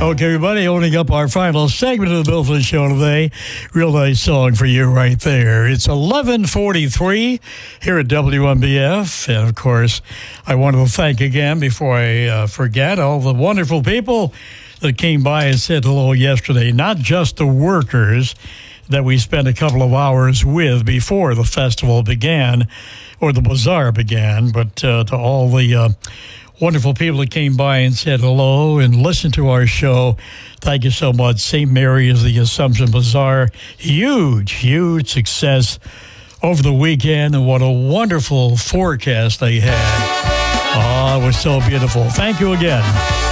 Okay, everybody, opening up our final segment of the Bill Flynn Show today. Real nice song for you right there. It's 11:43 here at WMBF. And, of course, I want to thank again, before I forget, all the wonderful people that came by and said hello yesterday. Not just the workers that we spent a couple of hours with before the festival began, or the bazaar began, but to all the wonderful people that came by and said hello and listened to our show. Thank you so much. St. Mary's, the Assumption Bazaar, huge success over the weekend, and what a wonderful forecast they had. Oh, it was so beautiful. Thank you again.